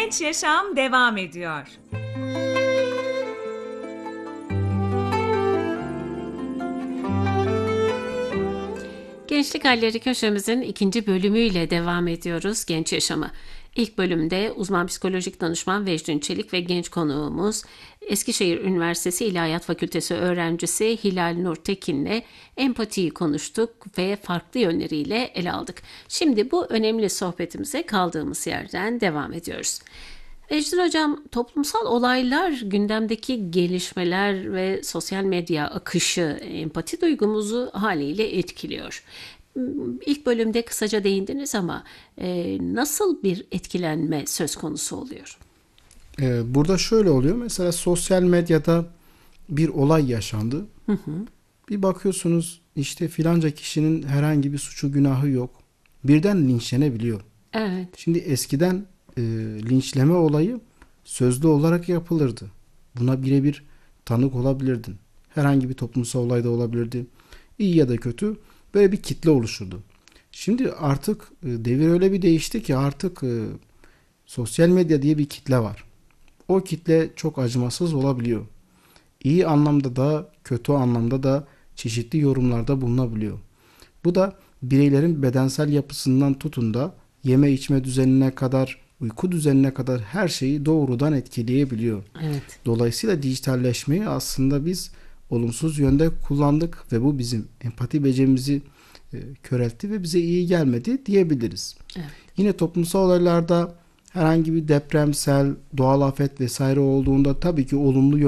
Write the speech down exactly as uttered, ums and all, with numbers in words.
Genç Yaşam devam ediyor. Gençlik Halleri köşemizin ikinci bölümüyle devam ediyoruz Genç Yaşamı. İlk bölümde uzman psikolojik danışman Vecdin Çelik ve genç konuğumuz Eskişehir Üniversitesi İlahiyat Fakültesi öğrencisi Hilal Nur Tekin'le empatiyi konuştuk ve farklı yönleriyle ele aldık. Şimdi bu önemli sohbetimize kaldığımız yerden devam ediyoruz. Vecdin Hocam, toplumsal olaylar, gündemdeki gelişmeler ve sosyal medya akışı empati duygumuzu haliyle etkiliyor. İlk bölümde kısaca değindiniz ama e, nasıl bir etkilenme söz konusu oluyor? Ee, burada şöyle oluyor. Mesela sosyal medyada bir olay yaşandı. Hı hı. Bir bakıyorsunuz işte filanca kişinin herhangi bir suçu günahı yok. Birden linçlenebiliyor. Evet. Şimdi eskiden e, linçleme olayı sözlü olarak yapılırdı. Buna birebir tanık olabilirdin. Herhangi bir toplumsal olayda olabilirdi. İyi ya da kötü böyle bir kitle oluşurdu. Şimdi artık e, devir öyle bir değişti ki artık e, sosyal medya diye bir kitle var. O kitle çok acımasız olabiliyor. İyi anlamda da kötü anlamda da çeşitli yorumlarda bulunabiliyor. Bu da bireylerin bedensel yapısından tutun da yeme içme düzenine kadar, uyku düzenine kadar her şeyi doğrudan etkileyebiliyor. Evet. Dolayısıyla dijitalleşmeyi aslında biz olumsuz yönde kullandık ve bu bizim empati becerimizi e, köreltti ve bize iyi gelmedi diyebiliriz. Evet. Yine toplumsal olaylarda herhangi bir depremsel, doğal afet vesaire olduğunda tabii ki olumlu